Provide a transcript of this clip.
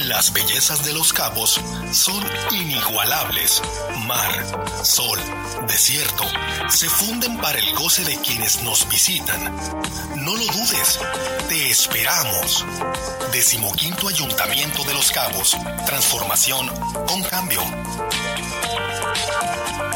Las bellezas de Los Cabos son inigualables. Mar, sol, desierto, se funden para el goce de quienes nos visitan. No lo dudes, te esperamos. 15º Ayuntamiento de Los Cabos. Transformación con cambio.